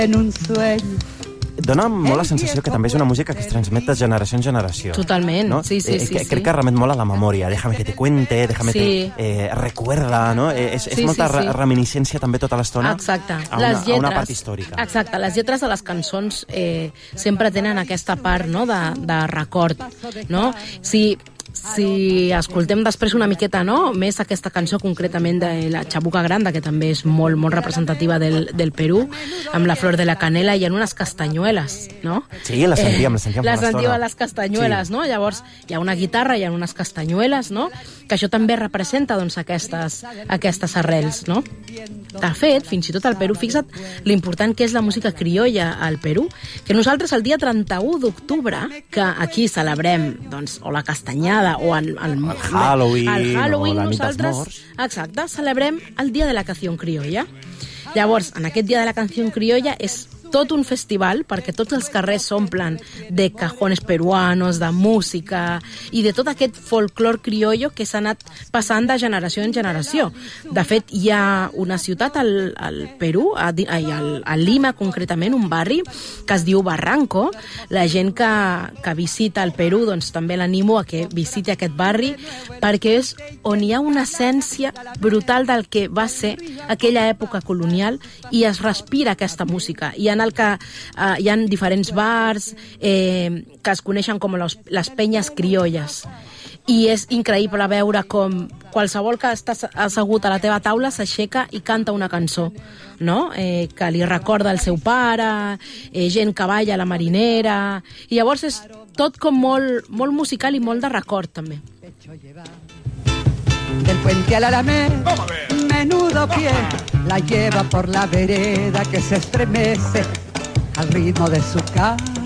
en un sueño. Dóna molt la sensació que també és una música que es transmet de generació en generació. Totalment, no? sí. Crec que remet molt a la memòria. Déjame que te cuente, déjame recuerda, no? És molta reminiscència també tota l'estona a una part històrica. Exacte, les lletres de les cançons sempre tenen aquesta part, no?, de record, no? Si escoltem després una miqueta, no?, més aquesta cançó concretament de la Chabuca Granda, que també és molt, molt representativa del Perú, amb la flor de la canela i en unes castanyueles, no? Sí, la sentíem la sentíem a les castanyueles, sí. No? Llavors, hi ha una guitarra, hi ha unes castanyueles, no?, que això també representa, doncs, aquestes arrels, no? De fet, fins i tot al Perú, fixa't l'important que és la música criolla al Perú, que nosaltres el dia 31 d'octubre, que aquí celebrem, doncs, o la castanyada, o el Halloween, o la nit dels morts. Exacte, celebrem el Dia de la Canción Criolla. Llavors, en aquest Dia de la Canción Criolla és tot un festival, perquè tots els carrers s'omplen de cajones peruanos, de música i de tot aquest folclor criollo que s'ha anat passant de generació en generació. De fet, hi ha una ciutat al Perú, a Lima concretament, un barri que es diu Barranco. La gent que visita el Perú, doncs també l'animo a que visiti aquest barri, perquè és on hi ha una essència brutal del que va ser aquella època colonial i es respira aquesta música. Hi ha diferents bars que es coneixen com les penyes criolles. I és increïble veure com qualsevol que està assegut a la teva taula s'aixeca i canta una cançó, no? Que li recorda el seu pare, gent que balla a la marinera. I llavors és tot com molt musical i molt de record, també. Del puente al Alameda, menudo pie, la lleva por la vereda que se estremece al ritmo de su cara.